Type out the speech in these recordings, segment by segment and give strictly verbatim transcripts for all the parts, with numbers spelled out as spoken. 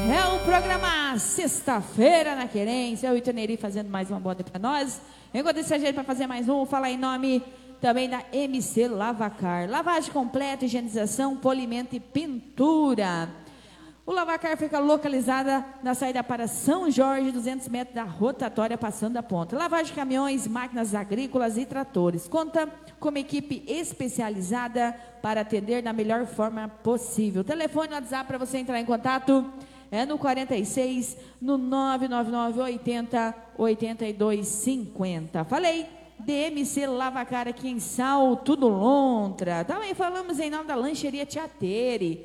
É o programa Sexta-feira na Querência. Eu e o Itoneri fazendo mais uma boda pra nós. Enquanto isso, a gente vai fazer mais um. Falar em nome também da M C Lavacar. Lavagem completa, higienização, polimento e pintura. O Lavacar fica localizada na saída para São Jorge, duzentos metros da rotatória, passando a ponta. Lavagem de caminhões, máquinas agrícolas e tratores. Conta com uma equipe especializada para atender da melhor forma possível. Telefone e WhatsApp para você entrar em contato é no quarenta e seis, no nove nove nove, oitenta, oitenta e dois, cinquenta. Falei, D M C Lavacar aqui em Salto do Lontra. Também falamos em nome da Lancheria Tiateri.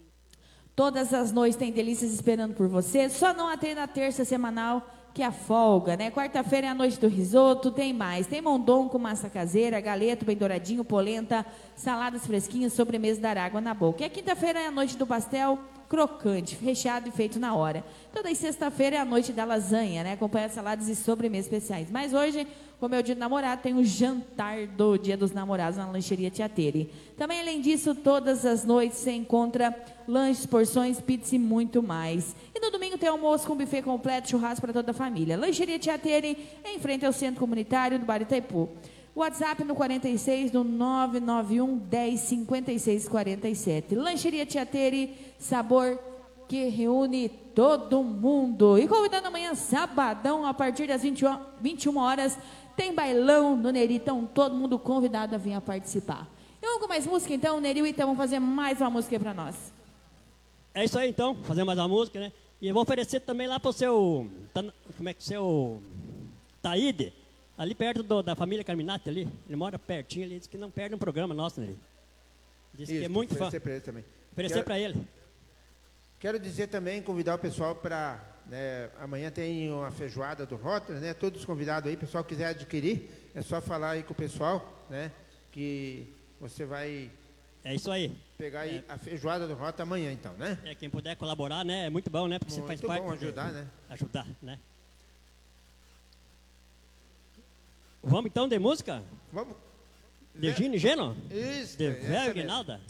Todas as noites tem delícias esperando por você. Só não atenda a terça semanal, que é a folga, né? Quarta-feira é a noite do risoto, tem mais. Tem mondongo com massa caseira, galeto bem douradinho, polenta, saladas fresquinhas, sobremesa dar água na boca. E a quinta-feira é a noite do pastel crocante, recheado e feito na hora. Toda sexta-feira é a noite da lasanha, né? Acompanha saladas e sobremesas especiais. Mas hoje, como é o dia do namorado, tem o jantar do Dia dos Namorados na Lancheria Tiateri. Também, além disso, todas as noites você encontra lanches, porções, pizza e muito mais. E no domingo tem almoço com buffet completo, churrasco para toda a família. Lancheria Tiateri, em frente ao Centro Comunitário do Bairro Itaipu. WhatsApp no quarenta e seis, no nove nove um, dez, cinquenta e seis, quarenta e sete. Lancheria Tiateri, sabor que reúne todo mundo. E convidando amanhã, sabadão, a partir das vinte e uma horas, tem bailão no Neri. Então, todo mundo convidado a vir a participar. E vamos com mais música, então, Neri? Então, vamos fazer mais uma música para nós. É isso aí, então. Fazer mais uma música, né? E eu vou oferecer também lá pro seu... Como é que seu... Taíde. Ali perto do, da família Carminati ali, ele mora pertinho ali, diz que não perde um programa nosso, né? Diz Isso, que é muito fã. Oferecer para ele também. Oferecer para ele. Quero dizer também, convidar o pessoal para... Né, amanhã tem uma feijoada do Rotary, né? Todos convidados aí, o pessoal quiser adquirir, é só falar aí com o pessoal, né? Que você vai... É isso aí. Pegar aí é. a feijoada do Rotary amanhã, então, né? É, quem puder colaborar, né? É muito bom, né? Porque muito você faz parte... Muito bom ajudar, de, né? Ajudar, né? Vamos então de música? Vamos. De Gino e Geno? Isso. De Velho Guinalda?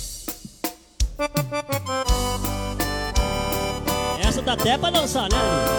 Essa dá até pra dançar, né?